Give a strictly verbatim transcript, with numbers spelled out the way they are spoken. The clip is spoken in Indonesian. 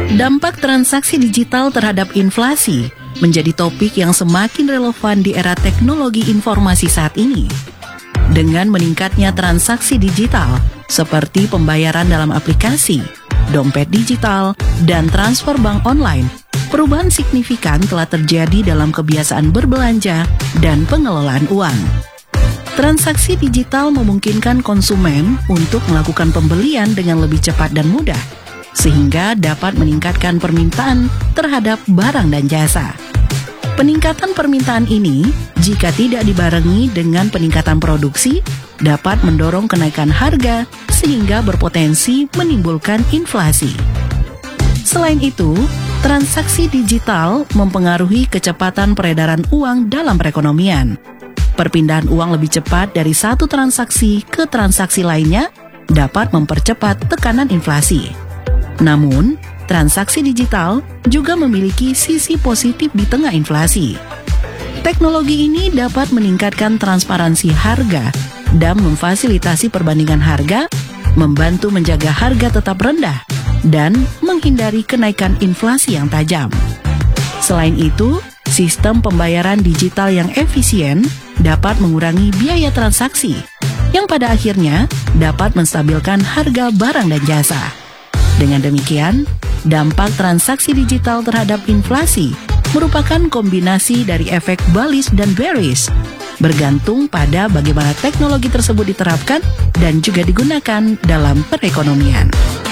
Dampak transaksi digital terhadap inflasi menjadi topik yang semakin relevan di era teknologi informasi saat ini. Dengan meningkatnya transaksi digital seperti pembayaran dalam aplikasi, dompet digital, dan transfer bank online, perubahan signifikan telah terjadi dalam kebiasaan berbelanja dan pengelolaan uang. Transaksi digital memungkinkan konsumen untuk melakukan pembelian dengan lebih cepat dan mudah, sehingga dapat meningkatkan permintaan terhadap barang dan jasa. Peningkatan permintaan ini, jika tidak dibarengi dengan peningkatan produksi, dapat mendorong kenaikan harga sehingga berpotensi menimbulkan inflasi. Selain itu, transaksi digital mempengaruhi kecepatan peredaran uang dalam perekonomian. Perpindahan uang lebih cepat dari satu transaksi ke transaksi lainnya dapat mempercepat tekanan inflasi. Namun, transaksi digital juga memiliki sisi positif di tengah inflasi. Teknologi ini dapat meningkatkan transparansi harga dan memfasilitasi perbandingan harga, membantu menjaga harga tetap rendah, dan menghindari kenaikan inflasi yang tajam. Selain itu, sistem pembayaran digital yang efisien dapat mengurangi biaya transaksi, yang pada akhirnya dapat menstabilkan harga barang dan jasa. Dengan demikian, dampak transaksi digital terhadap inflasi merupakan kombinasi dari efek bullish dan bearish, bergantung pada bagaimana teknologi tersebut diterapkan dan juga digunakan dalam perekonomian.